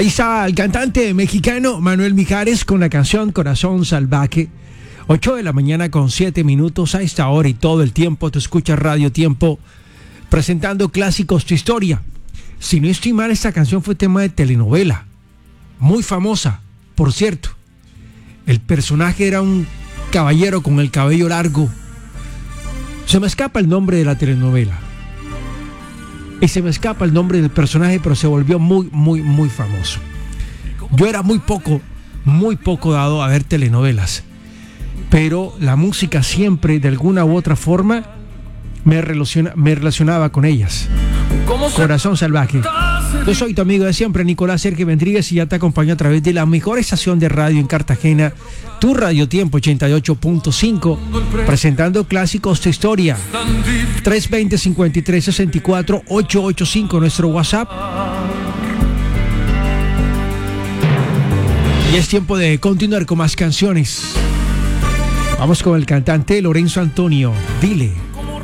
Ahí está el cantante mexicano Manuel Mijares con la canción Corazón Salvaje. 8 de la mañana con 7 minutos. A esta hora y todo el tiempo te escucha Radio Tiempo presentando clásicos de historia. Si no estoy mal, esta canción fue tema de telenovela, muy famosa, por cierto. El personaje era un caballero con el cabello largo. Se me escapa el nombre de la telenovela y se me escapa el nombre del personaje, pero se volvió muy famoso. Yo era muy poco dado a ver telenovelas, pero la música siempre, de alguna u otra forma, me relacionaba con ellas. Corazón Salvaje. Yo soy tu amigo de siempre, Nicolás Sergio Vendríguez, y ya te acompaño a través de la mejor estación de radio en Cartagena, tu Radio Tiempo 88.5, presentando clásicos de historia. 320-5364-885, nuestro WhatsApp. Y es tiempo de continuar con más canciones. Vamos con el cantante Lorenzo Antonio. Dile.